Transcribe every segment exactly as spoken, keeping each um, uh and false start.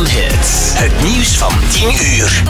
One Hit. Het nieuws van tien uur.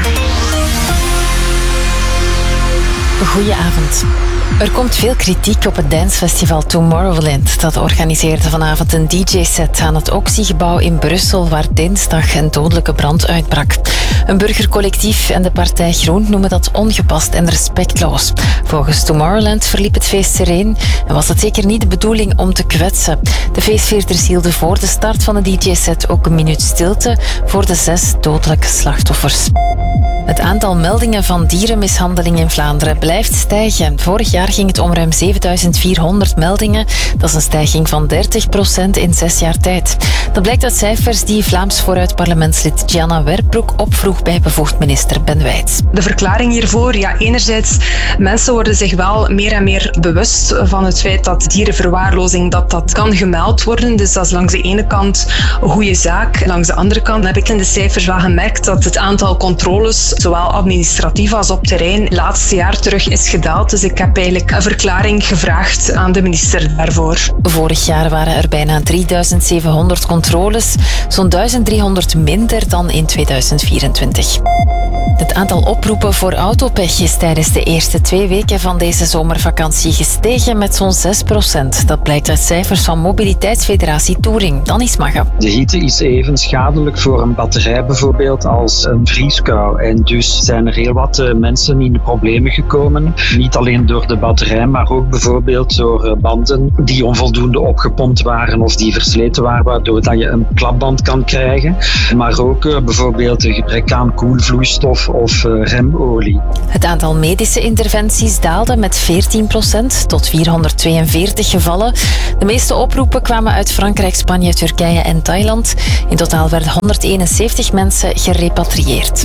Goedenavond. Er komt veel kritiek op het dancefestival Tomorrowland. Dat organiseerde vanavond een D J-set aan het Oxy-gebouw in Brussel, waar dinsdag een dodelijke brand uitbrak. Een burgercollectief en de partij Groen noemen dat ongepast en respectloos. Volgens Tomorrowland verliep het feest sereen en was het zeker niet de bedoeling om te kwetsen. De feestvierders hielden voor de start van de D J-set ook een minuut stilte voor de zes dodelijke slachtoffers. Het aantal meldingen van dierenmishandeling in Vlaanderen blijft stijgen. Vorig jaar ging het om ruim zevenduizend vierhonderd meldingen. Dat is een stijging van dertig procent in zes jaar tijd. Dat blijkt uit cijfers die Vlaams Vooruit-parlementslid Gianna Werpbroek opvroeg bij bevoegd minister Ben Wijts. De verklaring hiervoor, ja, enerzijds, mensen worden zich wel meer en meer bewust van het feit dat dierenverwaarlozing dat dat kan gemeld worden. Dus dat is langs de ene kant een goede zaak. Langs de andere kant heb ik in de cijfers wel gemerkt dat het aantal controles, zowel administratief als op terrein, het laatste jaar terug is gedaald. Dus ik heb eigenlijk een verklaring gevraagd aan de minister daarvoor. Vorig jaar waren er bijna drieduizend zevenhonderd controles, zo'n duizend driehonderd minder dan in tweeduizend vierentwintig. Het aantal oproepen voor autopech is tijdens de eerste twee weken van deze zomervakantie gestegen met zo'n zes procent. Dat blijkt uit cijfers van Mobiliteitsfederatie Touring. Danis Magge. De hitte is even schadelijk voor een batterij bijvoorbeeld als een vrieskou. En dus zijn er heel wat uh, mensen in de problemen gekomen. Niet alleen door de batterij, maar ook bijvoorbeeld door banden die onvoldoende opgepompt waren of die versleten waren, waardoor dat je een klapband kan krijgen. Maar ook uh, bijvoorbeeld een gebrek aan koelvloeistof of uh, remolie. Het aantal medische interventies daalde met veertien procent tot vierhonderdtweeënveertig gevallen. De meeste oproepen kwamen uit Frankrijk, Spanje, Turkije en Thailand. In totaal werden honderdeenenzeventig mensen gerepatrieerd.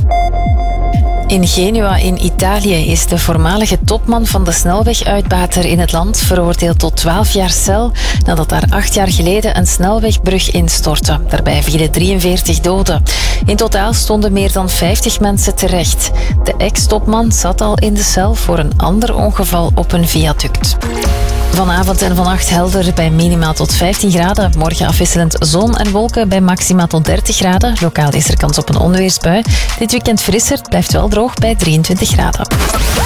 In Genua in Italië is de voormalige topman van de snelweguitbater in het land veroordeeld tot twaalf jaar cel nadat daar acht jaar geleden een snelwegbrug instortte. Daarbij vielen drieënveertig doden. In totaal stonden meer dan vijftig mensen terecht. De ex-topman zat al in de cel voor een ander ongeval op een viaduct. Vanavond en vannacht helder bij minimaal tot vijftien graden. Morgen afwisselend zon en wolken bij maxima tot dertig graden. Lokaal is er kans op een onweersbui. Dit weekend frisser, blijft wel droog bij drieëntwintig graden.